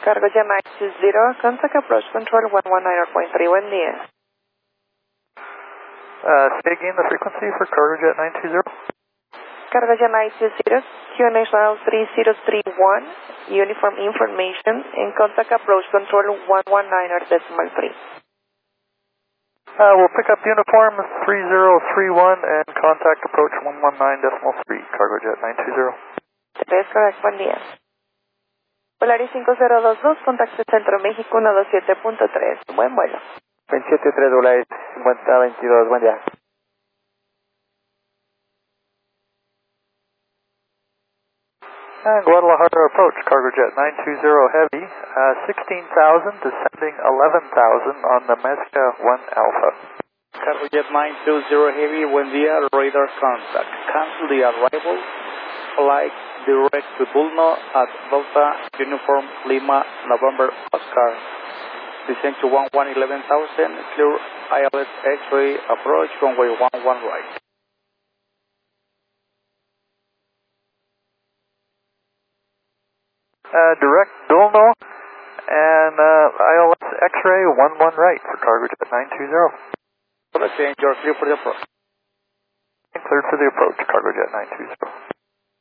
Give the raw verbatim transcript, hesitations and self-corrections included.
Cargojet nine two zero, contact approach control one one nine point three, buen día. Uh, say again the frequency for Cargojet nine two zero. Cargojet nine two zero, Q N H L three zero three one, uniform information, and contact approach control one one nine decimal three. Uh, we'll pick up uniform three zero three one and contact approach one one nine decimal three, Cargojet nine two zero. Es correcto, buen día. Polaris cinco cero dos dos, contacto Centro México uno dos siete punto tres, buen vuelo. veintisiete tres Polaris cincuenta veintidós, buen día. And Guadalajara approach, Cargojet nine two zero Heavy, uh, sixteen thousand, descending eleven thousand on the Mezca one Alpha. Cargojet nine two zero Heavy, buen día, radar contact. Cancel the arrival, flight direct to Bulno at Delta Uniform Lima November Oscar. Descend to one one eleven thousand, clear I L S X-ray approach, runway one one right. Uh, direct Dulno and uh, I L S X-ray one one right for Cargojet nine two zero. Exchange, you're clear for the approach. Cleared for the approach, Cargojet nine two zero.